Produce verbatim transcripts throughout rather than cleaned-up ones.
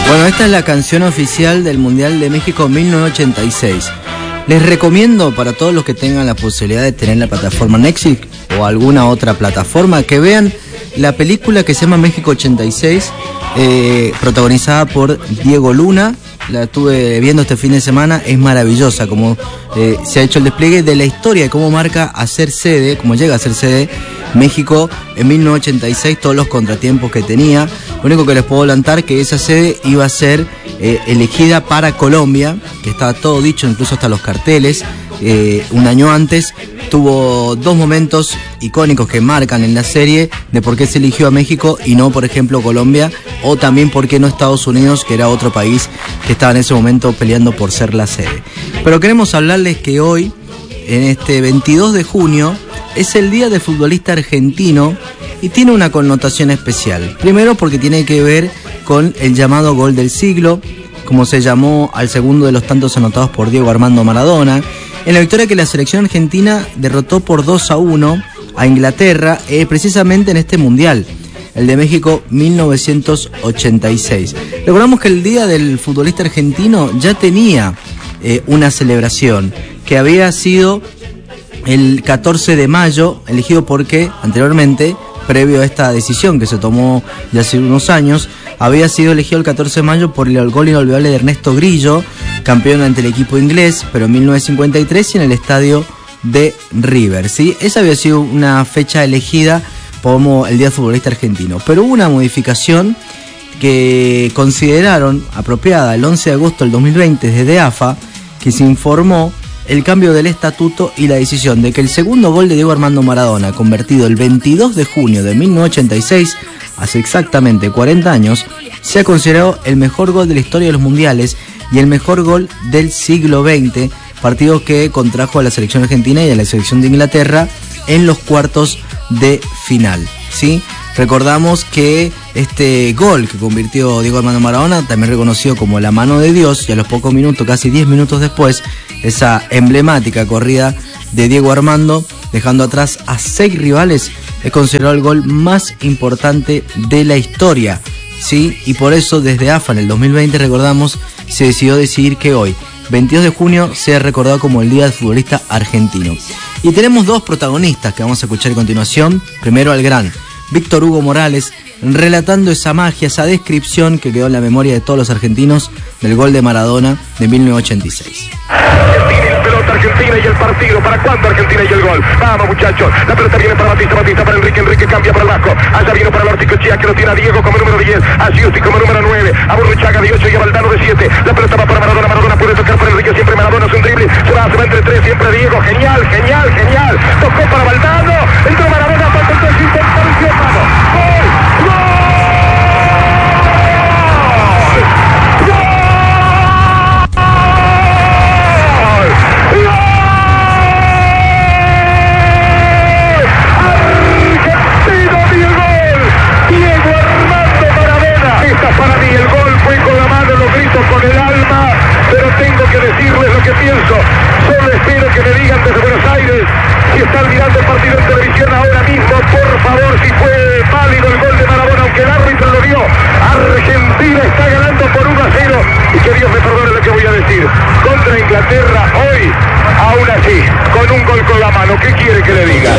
Bueno, esta es la canción oficial del Mundial de México mil novecientos ochenta y seis. Les recomiendo para todos los que tengan la posibilidad de tener la plataforma Netflix o alguna otra plataforma que vean la película que se llama México ochenta y seis, eh, protagonizada por Diego Luna. La estuve viendo este fin de semana, es maravillosa como eh, se ha hecho el despliegue de la historia de cómo marca a ser sede, cómo llega a ser sede México en mil novecientos ochenta y seis, todos los contratiempos que tenía. Lo único que les puedo adelantar que esa sede iba a ser eh, elegida para Colombia, que estaba todo dicho, incluso hasta los carteles. Eh, un año antes tuvo dos momentos icónicos que marcan en la serie de por qué se eligió a México y no, por ejemplo, Colombia, o también por qué no Estados Unidos, que era otro país que estaba en ese momento peleando por ser la sede. Pero queremos hablarles que hoy, en este veintidós de junio, es el Día del Futbolista Argentino y tiene una connotación especial. Primero porque tiene que ver con el llamado gol del siglo, como se llamó al segundo de los tantos anotados por Diego Armando Maradona, en la victoria que la selección argentina derrotó por dos a uno a Inglaterra, eh, precisamente en este Mundial, el de México mil novecientos ochenta y seis. Recordamos que el Día del Futbolista Argentino ya tenía eh, una celebración, que había sido el catorce de mayo, elegido porque anteriormente, previo a esta decisión que se tomó ya hace unos años, había sido elegido el catorce de mayo por el gol inolvidable de Ernesto Grillo, campeón ante el equipo inglés, pero en mil novecientos cincuenta y tres y en el estadio de River, ¿sí? Esa había sido una fecha elegida como el Día del Futbolista Argentino, pero hubo una modificación que consideraron apropiada el once de agosto del dos mil veinte desde A F A, que se informó el cambio del estatuto y la decisión de que el segundo gol de Diego Armando Maradona, convertido el veintidós de junio de mil novecientos ochenta y seis, hace exactamente cuarenta años, se ha considerado el mejor gol de la historia de los mundiales y el mejor gol del siglo veinte, partido que contrajo a la selección argentina y a la selección de Inglaterra en los cuartos de final, ¿sí? Recordamos que este gol que convirtió Diego Armando Maradona, también reconocido como la mano de Dios, y a los pocos minutos, casi diez minutos después, esa emblemática corrida de Diego Armando, dejando atrás a seis rivales, es considerado el gol más importante de la historia, ¿sí? Y por eso desde A F A en el dos mil veinte, recordamos, se decidió decidir que hoy, veintidós de junio, sea recordado como el Día del Futbolista Argentino. Y tenemos dos protagonistas que vamos a escuchar a continuación. Primero al gran Víctor Hugo Morales, relatando esa magia, esa descripción que quedó en la memoria de todos los argentinos del gol de Maradona de mil novecientos ochenta y seis. Argentina, el pelota Argentina y el partido. ¿Para cuándo Argentina y el gol? Vamos, muchachos. La pelota viene para Batista, Batista para Enrique, Enrique cambia para el Vasco. Allá viene para el Orticochea, que lo tiene a Diego como número diez, a Giusti como número nueve, a Burruchaga de ocho y a Valdano de siete. La pelota va para Maradona, Maradona puede tocar para Enrique, siempre Maradona es un drible. Se va, se va entre tres, siempre Diego. Genial, genial, genial. Tocó para Valdano, entró Maradona, falta el tres, intención, vamos. ¡Gol! ¡Gol! Con el alma, pero tengo que decirles lo que pienso. Solo espero que me digan desde Buenos Aires si están mirando el partido en televisión ahora mismo, por favor, si fue válido el gol de Maradona, aunque el árbitro lo dio. Argentina está ganando por uno a cero y que Dios me perdone lo que voy a decir. Contra Inglaterra hoy, aún así, con un gol con la mano. ¿Qué quiere que le diga?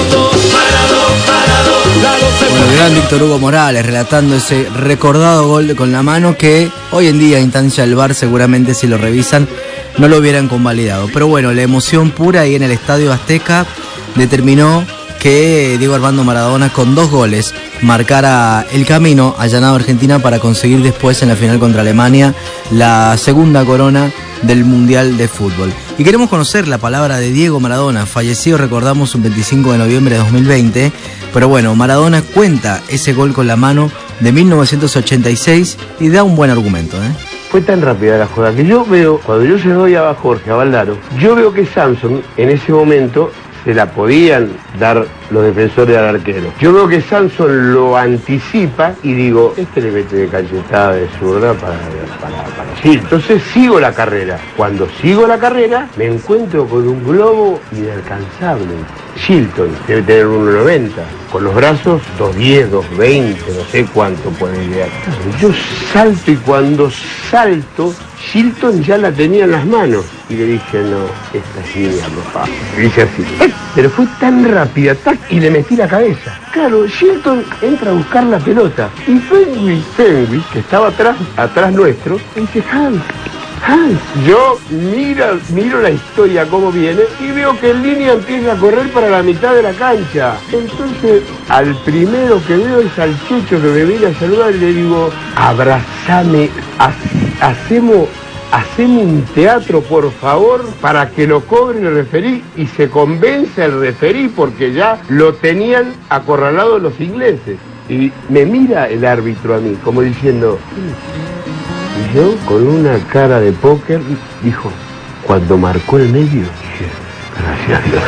Bueno, el gran Víctor Hugo Morales relatando ese recordado gol con la mano que hoy en día, a instancia del V A R, seguramente si lo revisan no lo hubieran convalidado. Pero bueno, la emoción pura ahí en el Estadio Azteca determinó que Diego Armando Maradona, con dos goles, marcara el camino allanado a Argentina para conseguir después en la final contra Alemania la segunda corona del Mundial de Fútbol. Y queremos conocer la palabra de Diego Maradona, fallecido, recordamos, un veinticinco de noviembre de dos mil veinte, pero bueno, Maradona cuenta ese gol con la mano de mil novecientos ochenta y seis y da un buen argumento, ¿eh? Fue tan rápida la jugada que yo veo, cuando yo se lo doy a Jorge, a Valdano, yo veo que Samson en ese momento se la podían dar los defensores al arquero. Yo veo que Samson lo anticipa y digo, este le mete de cachetada de zurda para, para, para sí. Entonces sigo la carrera. Cuando sigo la carrera, me encuentro con un globo inalcanzable. Shilton debe tener uno noventa, con los brazos dos diez, dos veinte, no sé cuánto puede llegar. Yo salto y cuando salto, Shilton ya la tenía en las manos. Y le dije, no, esta es mía, papá. Le dije así. ¡Eh! Pero fue tan rápida, tac, y le metí la cabeza. Claro, Shilton entra a buscar la pelota. Y Fenwick, Fenwick, que estaba atrás, atrás nuestro, le dice, Hans, Hans. Yo mira, miro la historia cómo viene y veo que en línea empieza a correr para la mitad de la cancha. Entonces, al primero que veo es al Checho que me viene a saludar y le digo, abrazame, ha- hacemos... Hacemos un teatro, por favor, para que lo cobre el referí y se convence el referí porque ya lo tenían acorralado los ingleses. Y me mira el árbitro a mí, como diciendo, y yo con una cara de póker, dijo, cuando marcó el medio, dije, gracias a Dios.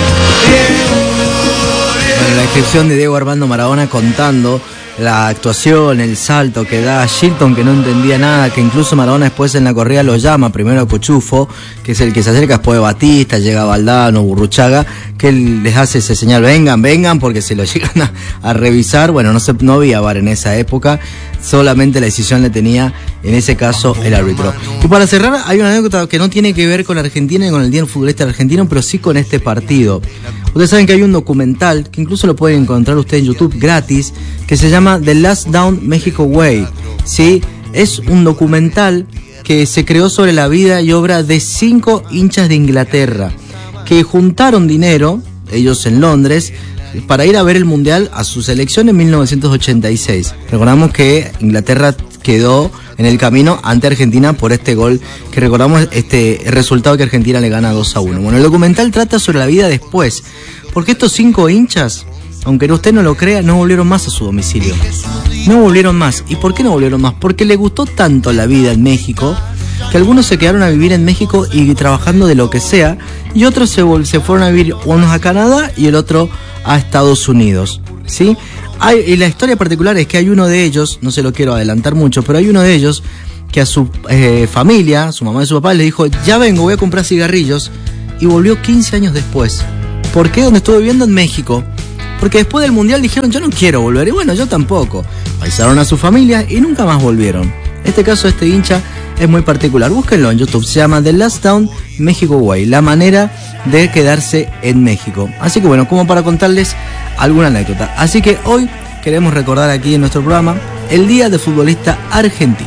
Bueno, la descripción de Diego Armando Maradona contando la actuación, el salto que da Shilton, que no entendía nada, que incluso Maradona después en la corrida lo llama, primero a Cuchufo, que es el que se acerca, después de Batista, llega Valdano, Burruchaga, que él les hace ese señal, vengan, vengan, porque se lo llegan a, a revisar. Bueno, no se, no había V A R en esa época, solamente la decisión le tenía, en ese caso, el árbitro. Y para cerrar, hay una anécdota que no tiene que ver con Argentina y con el Día del Futbolista Argentino, pero sí con este partido. Ustedes saben que hay un documental, que incluso lo pueden encontrar ustedes en YouTube gratis, que se llama The Last Down Mexico Way, ¿sí? Es un documental que se creó sobre la vida y obra de cinco hinchas de Inglaterra, que juntaron dinero, ellos en Londres, para ir a ver el Mundial a su selección en mil novecientos ochenta y seis. Recordamos que Inglaterra quedó en el camino ante Argentina por este gol, que recordamos este resultado que Argentina le gana dos a uno. Bueno, el documental trata sobre la vida después, porque estos cinco hinchas, aunque usted no lo crea, no volvieron más a su domicilio. No volvieron más. ¿Y por qué no volvieron más? Porque les gustó tanto la vida en México, que algunos se quedaron a vivir en México y trabajando de lo que sea, y otros se, se fueron a vivir, unos a Canadá y el otro a Estados Unidos, ¿sí? Hay, y la historia particular es que hay uno de ellos, no se lo quiero adelantar mucho, pero hay uno de ellos que a su eh, familia, su mamá y su papá, le dijo, ya vengo, voy a comprar cigarrillos, y volvió quince años después. ¿Por qué? Donde estuvo viviendo en México. Porque después del Mundial dijeron, yo no quiero volver, y bueno, yo tampoco. Avisaron a su familia y nunca más volvieron. Este caso de este hincha es muy particular. Búsquenlo en YouTube, se llama The Last Down Mexico Way, la manera de quedarse en México. Así que bueno, como para contarles alguna anécdota. Así que hoy queremos recordar aquí en nuestro programa el Día del Futbolista Argentino.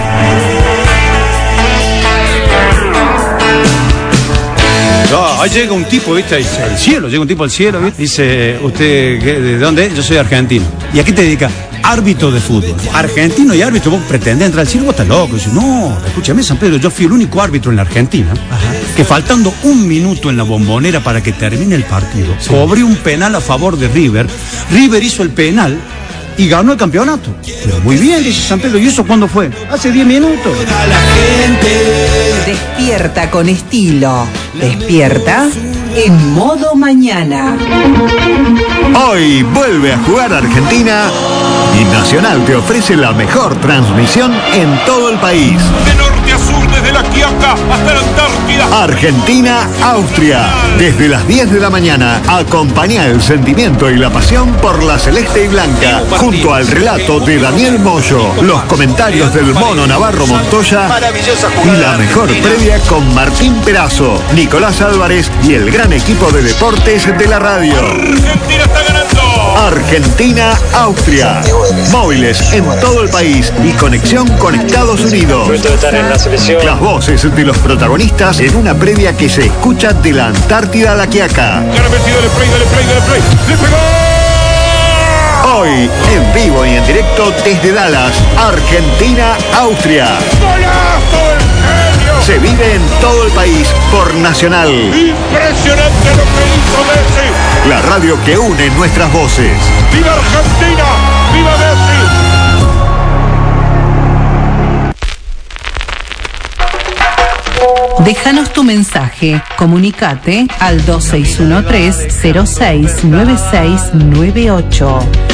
No, ahí llega un tipo, ¿viste? Al cielo, llega un tipo al cielo, ¿viste? Dice, ¿usted de dónde es? Yo soy argentino. ¿Y a qué te dedicas? Árbitro de fútbol. Argentino y árbitro, vos pretendés entrar al cielo, vos estás loco. Dice, no, escúchame, San Pedro, yo fui el único árbitro en la Argentina. Ajá. Que faltando un minuto en la Bombonera para que termine el partido, sí, cobré un penal a favor de River. River hizo el penal y ganó el campeonato. Pero muy bien, dice San Pedro, ¿y eso cuándo fue? Hace diez minutos. Despierta con estilo. Despierta en modo mañana. Hoy vuelve a jugar Argentina y Nacional te ofrece la mejor transmisión en todo el país. De norte a sur, desde la Quiaca hasta la Antártida. Argentina-Austria. Desde las diez de la mañana, acompaña el sentimiento y la pasión por la celeste y blanca. Junto al relato de Daniel Moyo, los comentarios del Mono Navarro Montoya y la mejor previa con Martín Perazo, Nicolás Álvarez y el gran equipo de deportes de la radio. Argentina está ganando. Argentina-Austria. Móviles en todo el país y conexión con Estados Unidos. Las voces de los protagonistas en una previa que se escucha de la Antártida a la Quiaca. Dale play, dale play, dale play, dale play. ¡Le pegó! Hoy, en vivo y en directo desde Dallas, Argentina-Austria. ¡Golazo del genio! Se vive en todo el país por Nacional. Impresionante lo que hizo Messi. La radio que une nuestras voces. ¡Viva Argentina! ¡Viva Messi! Déjanos tu mensaje. Comunicate al dos seis uno tres cero seis nueve seis nueve ocho.